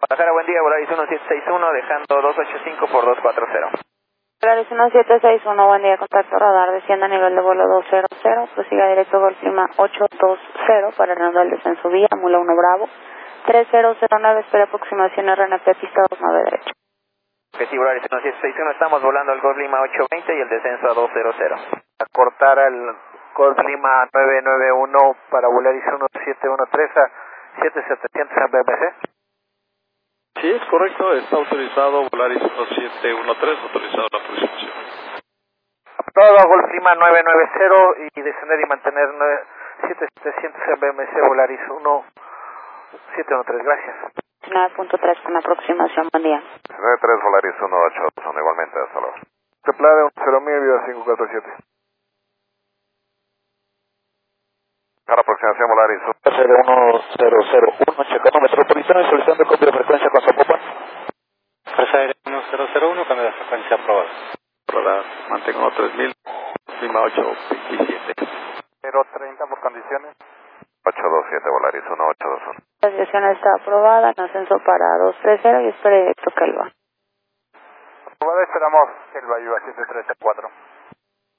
Guadalajara, buen día, Volaris 1761, dejando 285 por 240. Volaris 1761, buen día, contacto radar, descienda a nivel de vuelo 200, prosiga directo Golf Lima 820 para el descenso vía, Mula 1 Bravo, 3009, espera aproximación RNP, pista 29 derecho. Que sí, Volaris 1761, estamos volando al Golf Lima 820 y el descenso a 200. Cortar al Golf Lima 991 para Volaris 1713 a 7700 en BMC. Sí, es correcto, está autorizado Volaris 1713, autorizado la aproximación. Todo a Golf Lima 990 y descender y mantener 7700 en BMC Volaris 1713, gracias. 9.3 con aproximación, buen día. 93 Volaris 182, igualmente, hasta luego. Teplade 10.000, vida 547. Para aproximación Volaris 01001, checando metropolitano y solicitando copia de frecuencia con Zapopan. Fuerza Aérea 1001, cambio de frecuencia aprobado. Radar, mantengo 3000, Lima 827. 030 por condiciones. 827 Volaris 1821. La dirección está aprobada, en ascenso para 230 y espere directo Kelva. Aprobada, esperamos Kelva Viva 734.